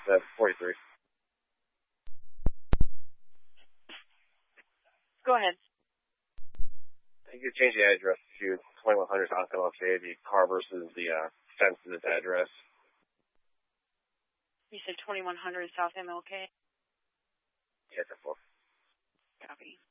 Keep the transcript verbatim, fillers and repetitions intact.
That's forty-three. Go ahead. You could change the address to twenty-one hundred South M L K, the car versus the uh, fence to this address. You said twenty-one hundred South M L K? Yes, that's all. Copy.